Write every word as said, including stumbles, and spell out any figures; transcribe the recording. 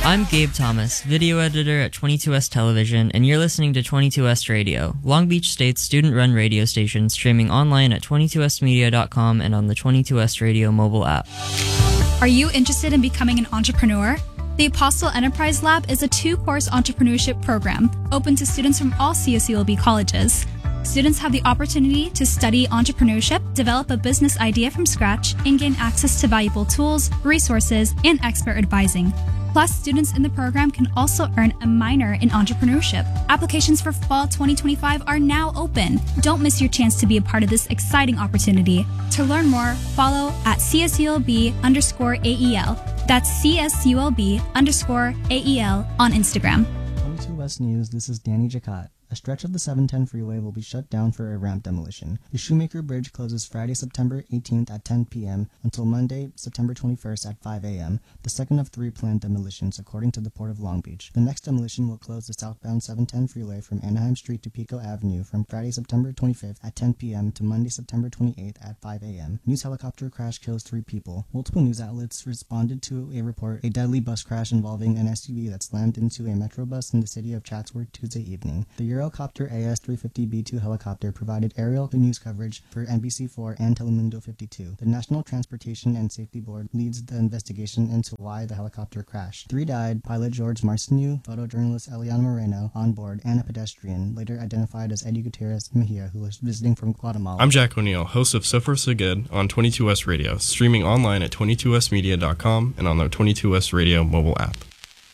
I'm Gabe Thomas, video editor at twenty-two S Television, and you're listening to twenty-two S Radio, Long Beach State's student-run radio station, streaming online at twenty-two s media dot com and on the twenty-two S Radio mobile app. Are you interested in becoming an entrepreneur? The Apostle Enterprise Lab is a two-course entrepreneurship program open to students from all C S U L B colleges. Students have the opportunity to study entrepreneurship, develop a business idea from scratch, and gain access to valuable tools, resources, and expert advising. Plus, students in the program can also earn a minor in entrepreneurship. Applications for fall twenty twenty-five are now open. Don't miss your chance to be a part of this exciting opportunity. To learn more, follow at C S U L B underscore A E L. That's C S U L B underscore A E L on Instagram. twenty-two West News, this is Danny Jacat. A stretch of the seven ten freeway will be shut down for a ramp demolition. The Shoemaker Bridge closes Friday, September eighteenth at ten p.m. until Monday, September twenty-first at five a.m., the second of three planned demolitions, according to the Port of Long Beach. The next demolition will close the southbound seven ten freeway from Anaheim Street to Pico Avenue from Friday, September twenty-fifth at ten p.m. to Monday, September twenty-eighth at five a.m. News helicopter crash kills three people. Multiple news outlets responded to a report a deadly bus crash involving an S U V that slammed into a metro bus in the city of Chatsworth Tuesday evening. The Eurocopter A S three fifty B two helicopter provided aerial news coverage for N B C four and Telemundo fifty-two. The National Transportation and Safety Board leads the investigation into why the helicopter crashed. Three died: pilot George Marcineau, photojournalist Eliana Moreno on board, and a pedestrian, later identified as Eddie Gutierrez Mejia, who was visiting from Guatemala. I'm Jack O'Neill, host of So Far So Good on twenty-two S Radio, streaming online at twenty-two s media dot com and on the twenty-two S Radio mobile app.